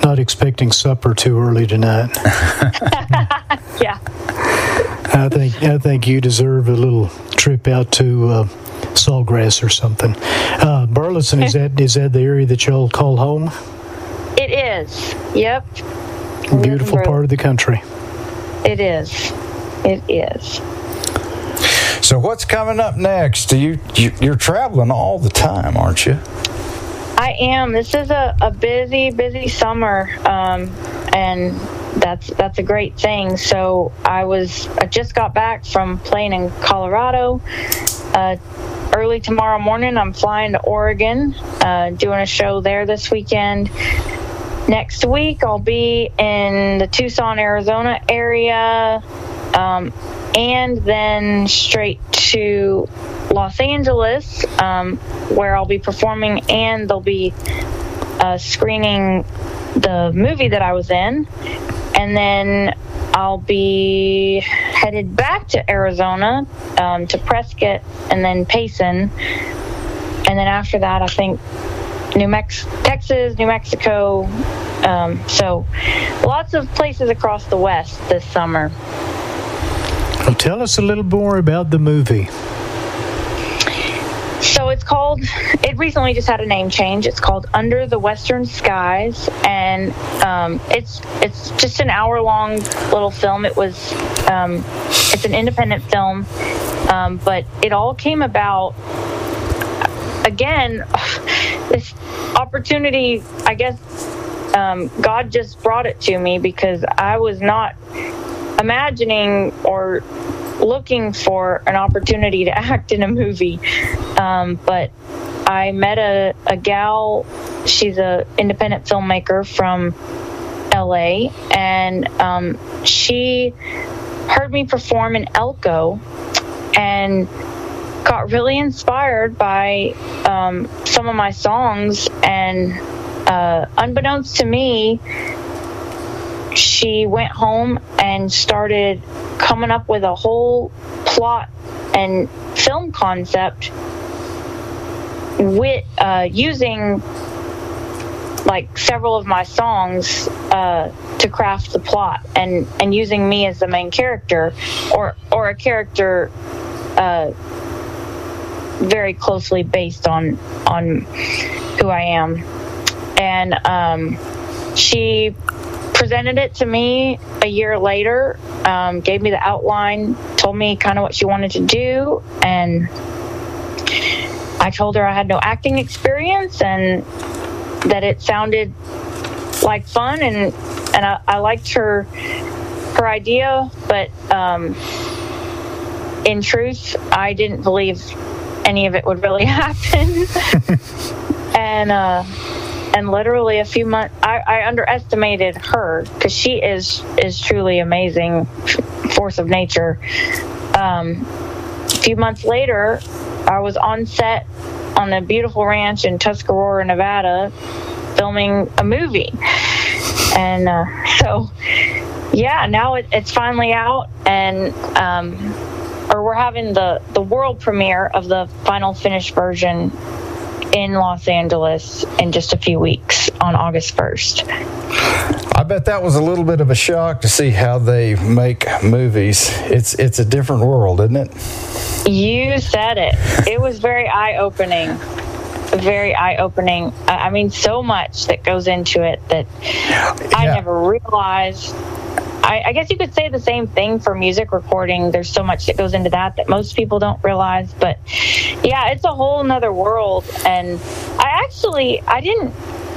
not expecting supper too early tonight. Yeah. I think you deserve a little trip out to Sawgrass or something. Burleson, is that the area that y'all call home? It is. Yep. Beautiful part of the country. It is. It is. So what's coming up next? You're traveling all the time, aren't you? I am. This is a busy summer, and that's a great thing. So I just got back from playing in Colorado. Early tomorrow morning, I'm flying to Oregon, doing a show there this weekend. Next week, I'll be in the Tucson, Arizona area, and then straight to Los Angeles, where I'll be performing, and they'll be screening the movie that I was in. And then I'll be headed back to Arizona, to Prescott, and then Payson. And then after that, I think Texas, New Mexico. So lots of places across the West this summer. Well, tell us a little more about the movie. So it recently just had a name change. It's called Under the Western Skies, and it's just an hour-long little film. It's an independent film, but it all came about, again, this opportunity, I guess. God just brought it to me because I was not imagining or looking for an opportunity to act in a movie. But I met a gal. She's an independent filmmaker from LA, and she heard me perform in Elko and got really inspired by some of my songs, and unbeknownst to me, she went home and started coming up with a whole plot and film concept with using like several of my songs to craft the plot, and using me as the main character, or a character very closely based on who I am. And she presented it to me a year later, gave me the outline, told me kind of what she wanted to do, and I told her I had no acting experience and that it sounded like fun, and I liked her idea, but in truth, I didn't believe any of it would really happen. And literally a few months, I underestimated her, because she is truly amazing force of nature. A few months later, I was on set on a beautiful ranch in Tuscarora, Nevada, filming a movie. And so, yeah, now it's finally out, and we're having the world premiere of the final finished version in Los Angeles in just a few weeks on August 1st. I bet that was a little bit of a shock to see how they make movies. It's a different world, isn't it? You said it. It was very eye-opening. Very eye-opening. I mean, so much that goes into it that I never realized. I guess you could say the same thing for music recording. There's so much that goes into that most people don't realize. But yeah, it's a whole nother world. And I didn't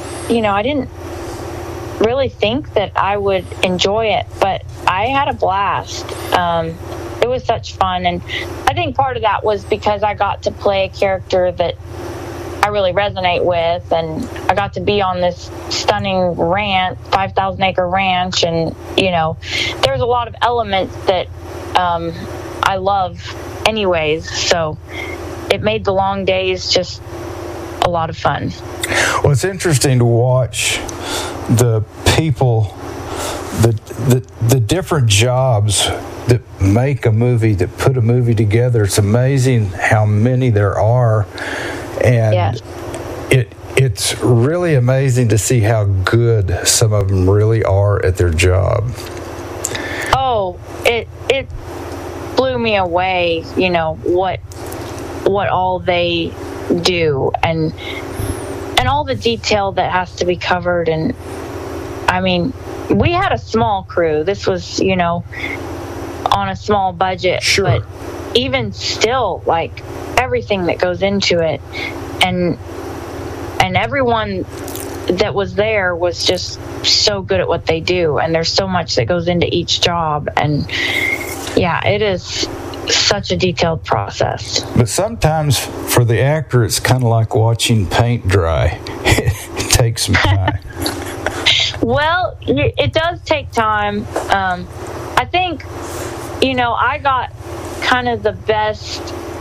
really think that I would enjoy it, but I had a blast. It was such fun. And I think part of that was because I got to play a character that I really resonate with, and I got to be on this stunning ranch, 5,000-acre ranch, and there's a lot of elements that I love anyways, so it made the long days just a lot of fun. Well, it's interesting to watch the people, the different jobs that make a movie, that put a movie together. It's amazing how many there are. And it it's really amazing to see how good some of them really are at their job. Oh, it blew me away, what all they do and all the detail that has to be covered. And I mean, we had a small crew. This was, on a small budget. Sure. But even still, like, everything that goes into it, and everyone that was there was just so good at what they do. And there's so much that goes into each job. And yeah, it is such a detailed process. But sometimes for the actor, it's kind of like watching paint dry. It takes some time. Well, it does take time. I think, I got kind of the best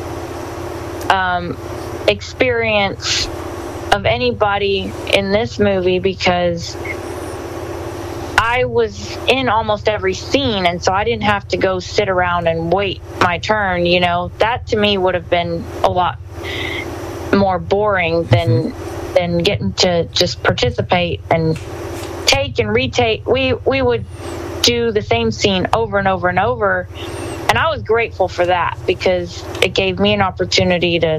experience of anybody in this movie because I was in almost every scene, and so I didn't have to go sit around and wait my turn. That to me would have been a lot more boring than getting to just participate and take and retake. We would do the same scene over and over and over, and I was grateful for that because it gave me an opportunity to,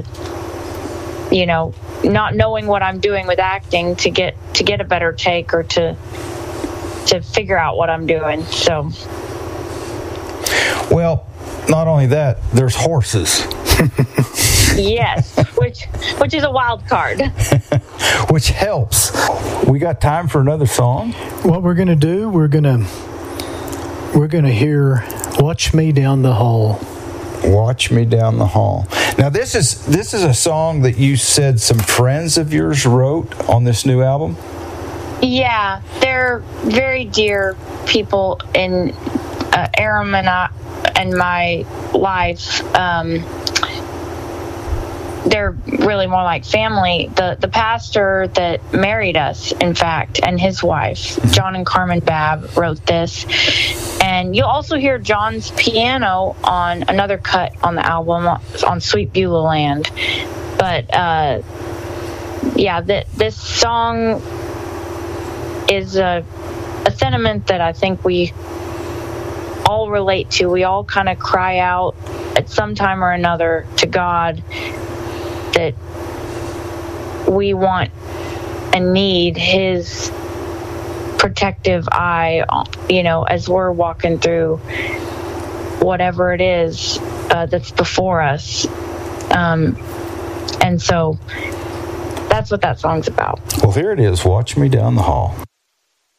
not knowing what I'm doing with acting, to get a better take or to figure out what I'm doing. So, well, not only that, there's horses. Yes, which is a wild card. Which helps. We got time for another song? What we're going to do, we're going to hear Watch Me Down the Hall. Watch Me Down the Hall. Now, this is a song that you said some friends of yours wrote on this new album? Yeah, they're very dear people in Aram and my life. They're really more like family. The pastor that married us, in fact, and his wife, John and Carmen Babb, wrote this. And you'll also hear John's piano on another cut on the album, on Sweet Beulah Land. But, this song is a sentiment that I think we all relate to. We all kind of cry out at some time or another to God that we want and need His protective eye, as we're walking through whatever it is that's before us. And so that's what that song's about. Well, here it is, Watch Me Down the Hall.